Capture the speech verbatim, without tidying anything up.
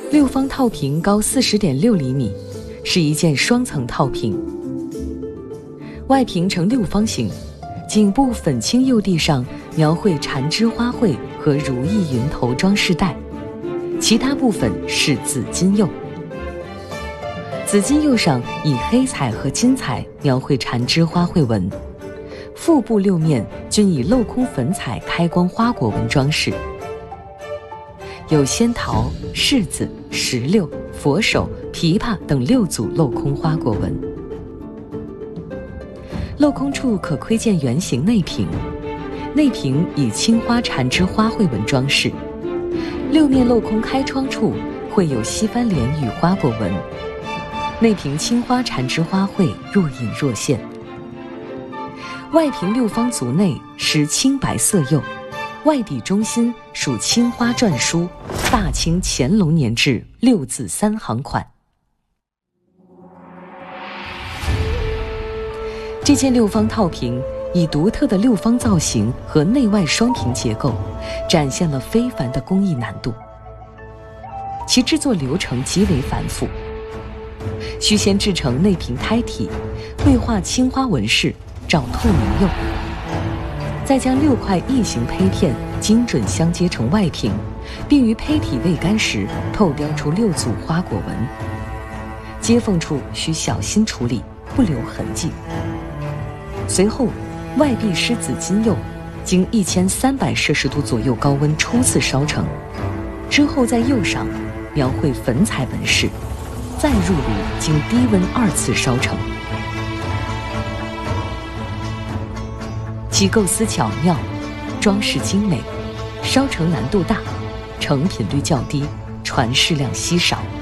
六方套屏高 四十点六厘米，是一件双层套屏。外屏呈六方形，颈部粉青釉地上描绘缠枝花卉和如意云头装饰带，其他部分是紫金釉。紫金釉上以黑彩和金彩描绘缠枝花卉纹，腹部六面均以镂空粉彩开光花果纹装饰，有仙桃、柿子、石榴、佛手、枇杷等六组镂空花果纹。镂空处可窥见圆形内屏，内屏以青花缠枝花卉纹装饰，六面镂空开窗处绘有西番莲与花果纹，内屏青花缠枝花卉若隐若现。外屏六方足内施青白色釉，外底中心属青花篆书“大清乾隆年制”六字三行款。这件六方套屏以独特的六方造型和内外双屏结构，展现了非凡的工艺难度。其制作流程极为繁复，需先制成内屏胎体，绘画青花纹饰，照透明釉，再将六块异形胚片精准相接成外屏，并于胚体未干时透雕出六组花果纹，接缝处需小心处理，不留痕迹。随后外壁施紫金釉，经一千三百摄氏度左右高温初次烧成，之后在釉上描绘粉彩纹饰，再入炉经低温二次烧成。其构思巧妙，装饰精美，烧成难度大，成品率较低，传世量稀少。